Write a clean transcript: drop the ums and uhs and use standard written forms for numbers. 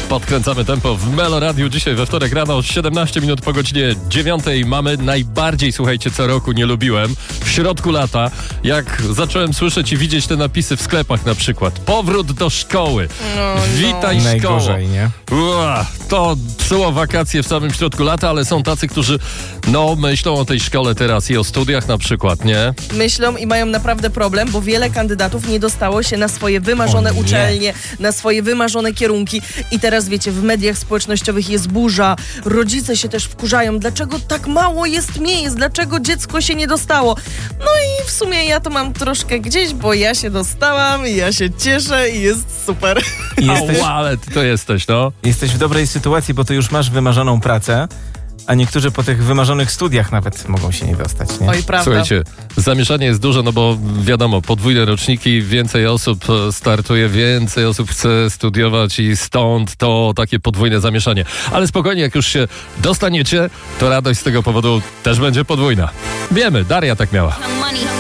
Podkręcamy tempo w Melo Radiu. Dzisiaj we wtorek rano, 17 minut po godzinie 9. Mamy najbardziej, słuchajcie, co roku nie lubiłem. W środku lata, jak zacząłem słyszeć i widzieć te napisy w sklepach na przykład. Powrót do szkoły. Witaj szkoło. Najgorzej, nie? To psuło wakacje w samym środku lata, ale są tacy, którzy myślą o tej szkole teraz i o studiach na przykład, nie? Myślą i mają naprawdę problem, bo wiele kandydatów nie dostało się na swoje wymarzone uczelnie, na swoje wymarzone kierunki. I teraz wiecie, w mediach społecznościowych jest burza, rodzice się też wkurzają, dlaczego tak mało jest miejsc, dlaczego dziecko się nie dostało. No i w sumie ja to mam troszkę gdzieś, bo ja się dostałam i ja się cieszę i jest super. Ale ty to jesteś, no. Jesteś w dobrej sytuacji, bo ty już masz wymarzoną pracę, a niektórzy po tych wymarzonych studiach nawet mogą się nie dostać, nie? Oj, prawda. Słuchajcie, zamieszanie jest duże, no bo wiadomo, podwójne roczniki, więcej osób startuje, więcej osób chce studiować i stąd to takie podwójne zamieszanie. Ale spokojnie, jak już się dostaniecie, to radość z tego powodu też będzie podwójna. Wiemy, Daria tak miała.